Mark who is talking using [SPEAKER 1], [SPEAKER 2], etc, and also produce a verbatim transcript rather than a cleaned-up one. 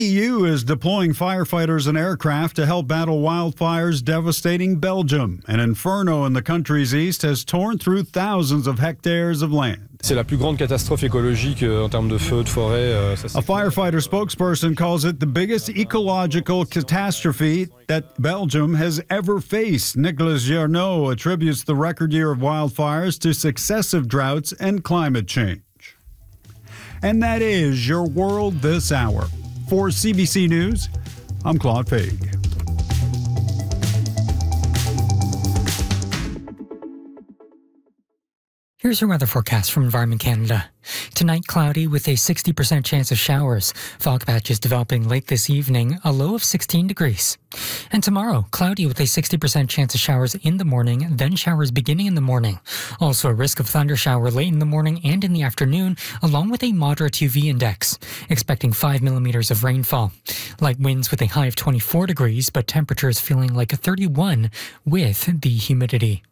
[SPEAKER 1] E U is deploying firefighters and aircraft to help battle wildfires devastating Belgium. An inferno in the country's east has torn through thousands of hectares of land.
[SPEAKER 2] C'est la plus grande catastrophe écologique en termes de feux, de forêt.
[SPEAKER 1] A firefighter spokesperson calls it the biggest ecological catastrophe that Belgium has ever faced. Nicolas Gernot attributes the record year of wildfires to successive droughts and climate change. And that is your world this hour. For C B C News, I'm Claude Faig.
[SPEAKER 3] Here's your weather forecast from Environment Canada. Tonight, cloudy with a sixty percent chance of showers. Fog patches developing late this evening, a low of sixteen degrees. And tomorrow, cloudy with a sixty percent chance of showers in the morning, then showers beginning in the morning. Also a risk of thunder shower late in the morning and in the afternoon, along with a moderate U V index. Expecting five millimeters of rainfall. Light winds with a high of twenty-four degrees, but temperatures feeling like a thirty-one with the humidity.